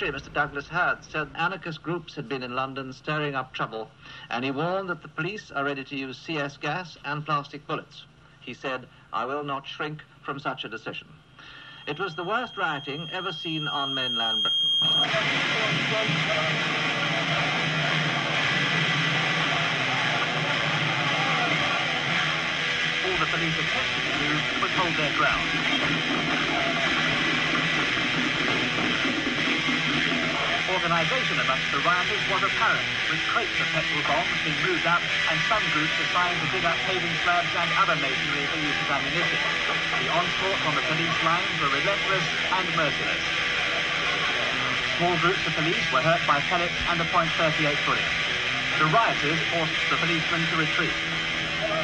Secretary, Mr. Douglas Hurd, said anarchist groups had been in London stirring up trouble, and he warned that the police are ready to use CS gas and plastic bullets. He said, "I will not shrink from such a decision." It was the worst rioting ever seen on mainland Britain. All the police attempted to do was hold their ground. Organisation amongst the rioters was apparent, with crates of petrol bombs being moved up and some groups assigned to dig up paving slabs and other masonry for use as ammunition. The onslaught on the police lines were relentless and merciless. Small groups of police were hurt by pellets and the .38 bullets. The rioters forced the policemen to retreat.